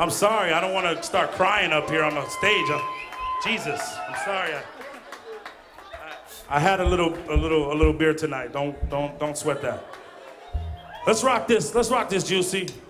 I'm sorry. I don't want to start crying up here on the stage. Jesus, I'm sorry. I had a little beer tonight. Don't sweat that. Let's rock this. Let's rock this, Juicy.